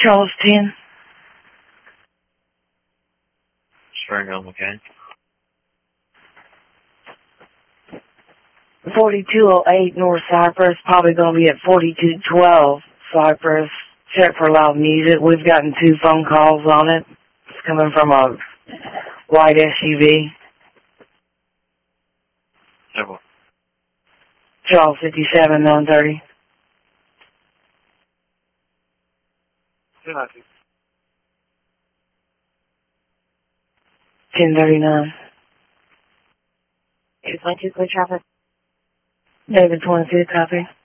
Charles 10. Springfield, okay. 4208 North Cypress, probably going to be at 4212 Cypress. Check for loud music. We've gotten 2 phone calls on it. It's coming from a white SUV. Several. Charles 57 930. 1039. 222, clear traffic. David 22, copy.